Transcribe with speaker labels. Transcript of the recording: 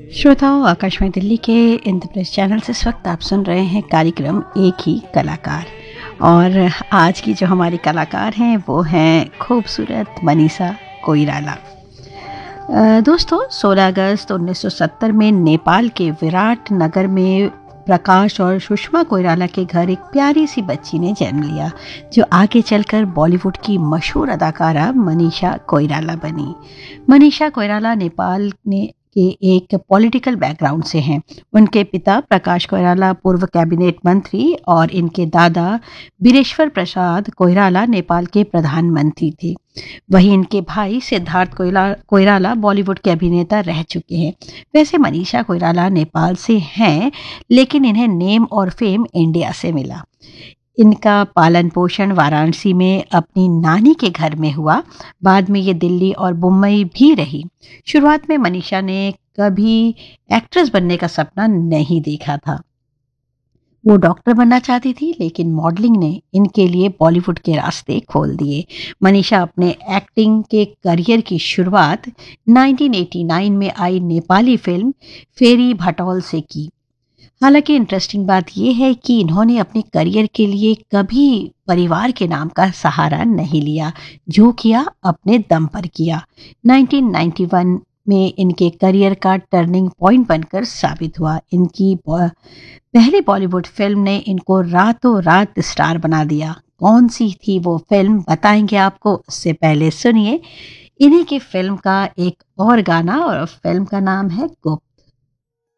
Speaker 1: श्रोताओं, आकाशवाणी दिल्ली के इंद्रप्रस्थ चैनल से इस वक्त आप सुन रहे हैं कार्यक्रम एक ही कलाकार। और आज की जो हमारी कलाकार हैं वो हैं खूबसूरत मनीषा कोइराला। दोस्तों, 16 अगस्त 1970 में नेपाल के विराट नगर में प्रकाश और सुषमा कोइराला के घर एक प्यारी सी बच्ची ने जन्म लिया, जो आगे चलकर बॉलीवुड की मशहूर अदाकारा मनीषा कोइराला बनी। मनीषा कोइराला नेपाल के एक पॉलिटिकल बैकग्राउंड से हैं। उनके पिता प्रकाश कोइराला पूर्व कैबिनेट मंत्री और इनके दादा बीरेश्वर प्रसाद कोइराला नेपाल के प्रधानमंत्री थे। वहीं इनके भाई सिद्धार्थ कोइराला बॉलीवुड के अभिनेता रह चुके हैं। वैसे मनीषा कोइराला नेपाल से हैं, लेकिन इन्हें नेम और फेम इंडिया से मिला। इनका पालन पोषण वाराणसी में अपनी नानी के घर में हुआ। बाद में ये दिल्ली और मुंबई भी रही। शुरुआत में मनीषा ने कभी एक्ट्रेस बनने का सपना नहीं देखा था। वो डॉक्टर बनना चाहती थी, लेकिन मॉडलिंग ने इनके लिए बॉलीवुड के रास्ते खोल दिए। मनीषा अपने एक्टिंग के करियर की शुरुआत 1989 में आई नेपाली फिल्म फेरी भटौल से की। हालांकि इंटरेस्टिंग बात यह है कि इन्होंने अपने करियर के लिए कभी परिवार के नाम का सहारा नहीं लिया। जो किया अपने दम पर किया। 1991 में इनके करियर का टर्निंग पॉइंट बनकर साबित हुआ। इनकी पहली बॉलीवुड फिल्म ने इनको रातों रात स्टार बना दिया। कौन सी थी वो फिल्म, बताएंगे आपको। उससे पहले सुनिए इन्हीं की फिल्म का एक और गाना, और फिल्म का नाम है गोपाल।